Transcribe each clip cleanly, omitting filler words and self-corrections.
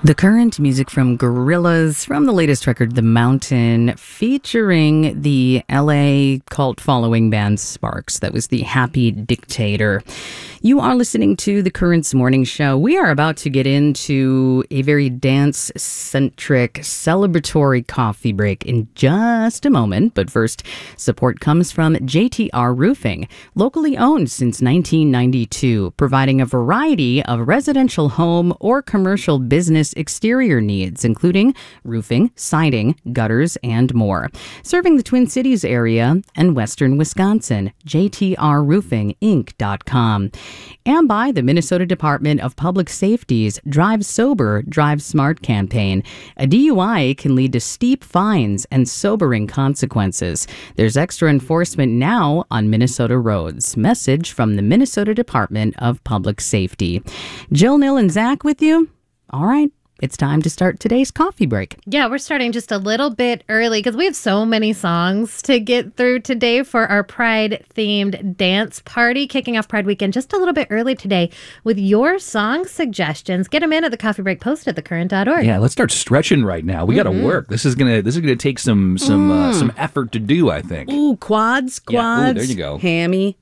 The current music from Gorillaz from the latest record, The Mountain, featuring the LA cult following band Sparks. That was The Happy Dictator. You are listening to The Currents Morning Show. We are about to get into a very dance-centric, celebratory coffee break in just a moment. But first, support comes from JTR Roofing, locally owned since 1992, providing a variety of residential home or commercial business exterior needs, including roofing, siding, gutters, and more. Serving the Twin Cities area and western Wisconsin, jtrroofinginc.com. And by the Minnesota Department of Public Safety's Drive Sober, Drive Smart campaign. A DUI can lead to steep fines and sobering consequences. There's extra enforcement now on Minnesota roads. Message from the Minnesota Department of Public Safety. Jill, Nil, and Zach with you. All right. It's time to start today's coffee break. Yeah, we're starting just a little bit early because we have so many songs to get through today for our Pride-themed dance party, kicking off Pride weekend just a little bit early today with your song suggestions. Get them in at the coffee break post at thecurrent.org. Yeah, let's start stretching right now. We got to work. This is gonna take some effort to do, I think. Ooh, quads. Yeah. Ooh, there you go. Hammy.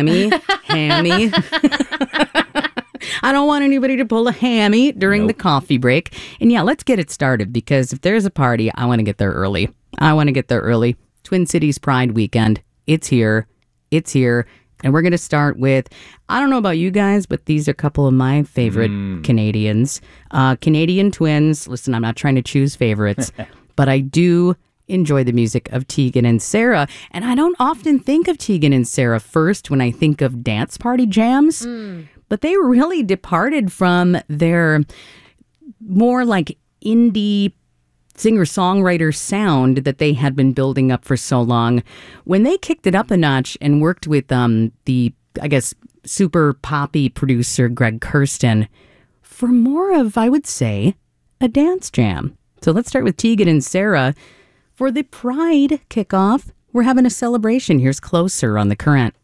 I don't want anybody to pull a hammy during the coffee break. And yeah, let's get it started because if there's a party, I want to get there early. Twin Cities Pride weekend. It's here. And we're going to start with, I don't know about you guys, but these are a couple of my favorite Canadians. Canadian twins. Listen, I'm not trying to choose favorites, but I do enjoy the music of Tegan and Sara. And I don't often think of Tegan and Sara first when I think of dance party jams. But they really departed from their more like indie singer-songwriter sound that they had been building up for so long. When they kicked it up a notch and worked with the, I guess, super poppy producer Greg Kurstin for more of, I would say, a dance jam. So let's start with Tegan and Sara. For the Pride kickoff, we're having a celebration. Here's Closer on The Current.